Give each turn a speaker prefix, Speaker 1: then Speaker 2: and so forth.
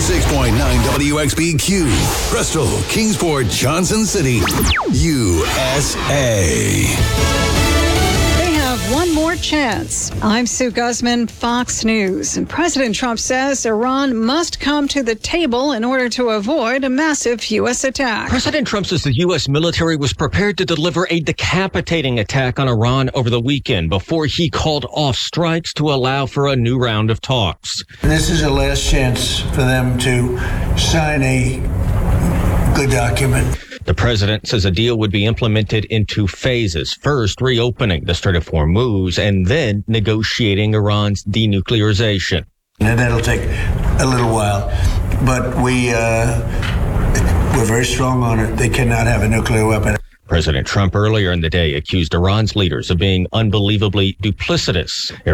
Speaker 1: 106.9 WXBQ, Bristol, Kingsport, Johnson City, USA.
Speaker 2: One more chance. I'm Sue Guzman, Fox News. And President Trump says Iran must come to the table in order to avoid a massive U.S. attack.
Speaker 3: President Trump says the U.S. military was prepared to deliver a decapitating attack on Iran over the weekend before he called off strikes to allow for a new round of talks.
Speaker 4: This is a last chance for them to sign a good document.
Speaker 3: The president says a deal would be implemented in two phases. First, reopening the Strait of Hormuz, and then negotiating Iran's denuclearization.
Speaker 4: And that'll take a little while, but we're very strong on it. They cannot have a nuclear weapon.
Speaker 3: President Trump earlier in the day accused Iran's leaders of being unbelievably duplicitous.